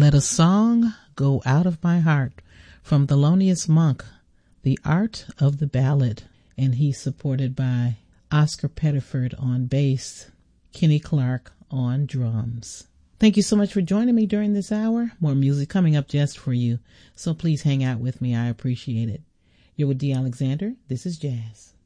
Let a Song Go Out of My Heart from Thelonious Monk, The Art of the Ballad. And he's supported by Oscar Pettiford on bass, Kenny Clark on drums. Thank you so much for joining me during this hour. More music coming up just for you, so please hang out with me. I appreciate it. You're with Dee Alexander. This is Jazz.